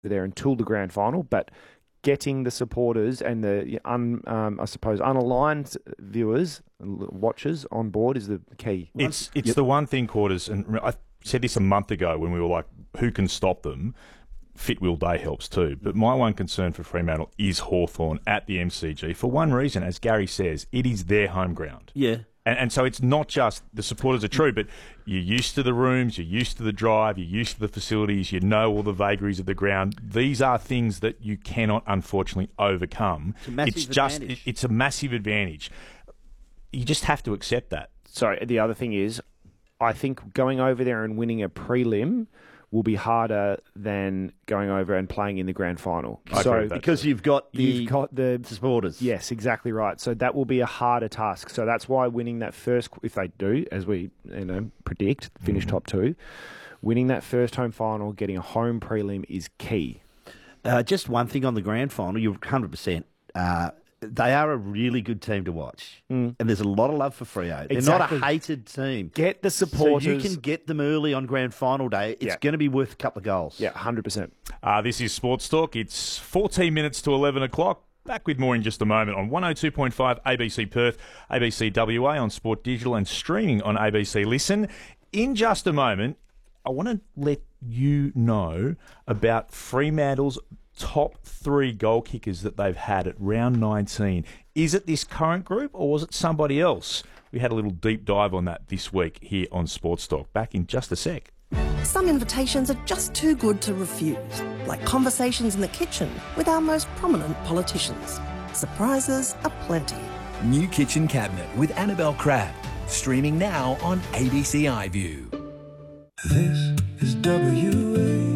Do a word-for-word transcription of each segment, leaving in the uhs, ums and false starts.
there until the grand final, but getting the supporters and the, un, um, I suppose, unaligned viewers, watchers on board is the key. It's it's yep. the one thing, Quarters, and I said this a month ago when we were like, who can stop them? Fit Will Day helps too. But my one concern for Fremantle is Hawthorn at the M C G for one reason, as Gary says, it is their home ground. Yeah. And, and so it's not just the supporters are true, but you're used to the rooms, you're used to the drive, you're used to the facilities, you know all the vagaries of the ground. These are things that you cannot, unfortunately, overcome. It's a massive it's just advantage. it, it's a massive advantage. You just have to accept that. Sorry, the other thing is, I think going over there and winning a prelim will be harder than going over and playing in the grand final. I so agree with that Because too. you've got the, you've got the supporters. Yes, exactly right. So that will be a harder task. So that's why winning that first, if they do, as we you know predict, finish Mm-hmm. top two, winning that first home final, getting a home prelim is key. Uh, just one thing on the grand final, you're one hundred percent. Uh, they are a really good team to watch. Mm. And there's a lot of love for Freo. They're Exactly. not a hated team. Get the supporters. So you can get them early on grand final day. It's Yeah. going to be worth a couple of goals. Yeah, one hundred percent. Uh, this is Sports Talk. It's fourteen minutes to eleven o'clock. Back with more in just a moment on one oh two point five A B C Perth, A B C W A on Sport Digital and streaming on A B C Listen. In just a moment, I want to let you know about Fremantle's top three goal kickers that they've had at round nineteen. Is it this current group or was it somebody else? We had a little deep dive on that this week here on Sports Talk. Back in just a sec. Some invitations are just too good to refuse, like conversations in the kitchen with our most prominent politicians. Surprises are plenty. New Kitchen Cabinet with Annabelle Crabb. Streaming now on A B C iView. This is W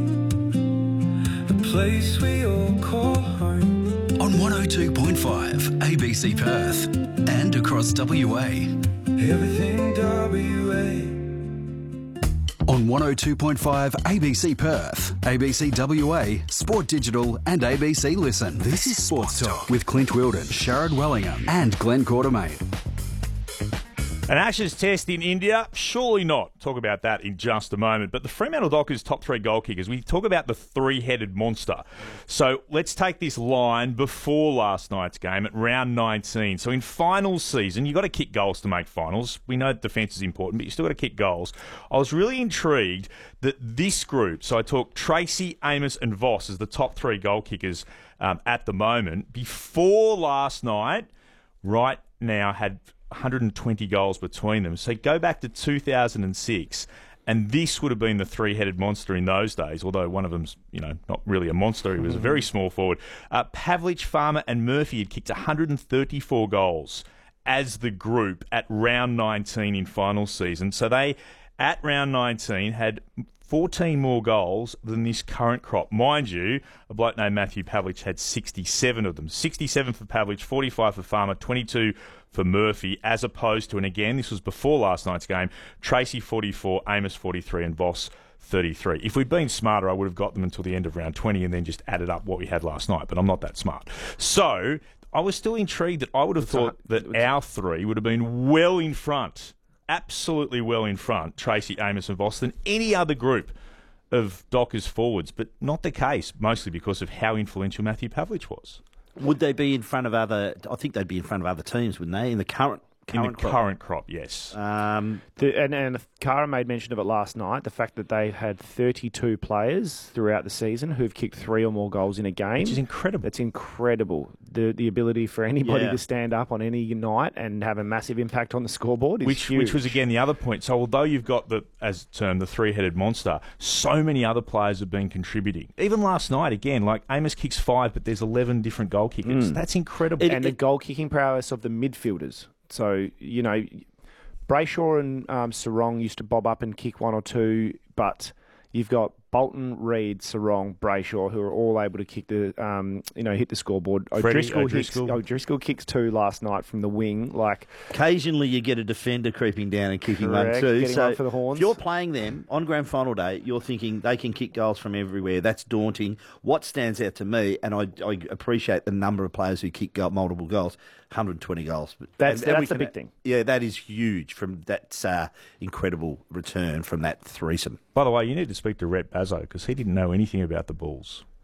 A, the place we all call home. On one oh two point five A B C Perth and across W A. Everything W A. On one oh two point five A B C Perth, A B C W A, Sport Digital and A B C Listen. This is Sports Talk with Clint Wilden, Sharad Wellingham and Glenn Quartermain. An Ashes test in India? Surely not. Talk about that in just a moment. But the Fremantle Dockers' top three goal kickers, we talk about the three-headed monster. So let's take this line before last night's game at round nineteen. So in finals season, you've got to kick goals to make finals. We know defence is important, but you still got to kick goals. I was really intrigued that this group, so I talk Tracy, Amos and Voss as the top three goal kickers um, at the moment, before last night, right now had one hundred twenty goals between them. So go back to two thousand six, and this would have been the three-headed monster in those days, although one of them's, you know, not really a monster. He was a very small forward. Uh, Pavlich, Farmer and Murphy had kicked one hundred thirty-four goals as the group at round nineteen in final season. So they, at round nineteen, had fourteen more goals than this current crop. Mind you, a bloke named Matthew Pavlich had sixty-seven of them. sixty-seven for Pavlich, forty-five for Farmer, twenty-two for Murphy, as opposed to, and again, this was before last night's game, Tracy forty-four, Amos forty-three and Voss thirty-three. If we'd been smarter, I would have got them until the end of round twenty and then just added up what we had last night, but I'm not that smart. So I was still intrigued that I would have thought that our three would have been well in front, absolutely well in front, Tracy, Amos and Voss, than any other group of Dockers forwards, but not the case, mostly because of how influential Matthew Pavlich was. Would they be in front of other... I think they'd be in front of other teams, wouldn't they, in the current current In the crop? current crop, yes. Um, The, and, and Cara made mention of it last night, the fact that they had thirty-two players throughout the season who've kicked three or more goals in a game. Which is incredible. That's incredible. The the ability for anybody Yeah. to stand up on any night and have a massive impact on the scoreboard is Which, huge. which was, again, the other point. So although you've got, the as termed, the three-headed monster, so many other players have been contributing. Even last night, again, like Amos kicks five, but there's eleven different goal kickers. That's incredible. and the goal-kicking prowess of the midfielders. So, you know, Brayshaw and um, Sarong used to bob up and kick one or two, but you've got Bolton, Reid, Sarong, Brayshaw, who are all able to kick the, um, you know, hit the scoreboard. Freddie, O'Driscoll, O'Driscoll. Hicks, O'Driscoll kicks two last night from the wing. Like, occasionally you get a defender creeping down and kicking Correct, one too. getting So one for the horns. if you're playing them on grand final day, you're thinking they can kick goals from everywhere. That's daunting. What stands out to me, and I, I appreciate the number of players who kick goal, multiple goals, one hundred twenty goals. But That's- and- and that's we the can- big thing. Yeah, that is huge. From that's uh, incredible return from that threesome. By the way, you need to speak to Rhett Bazzo because he didn't know anything about the Bulls.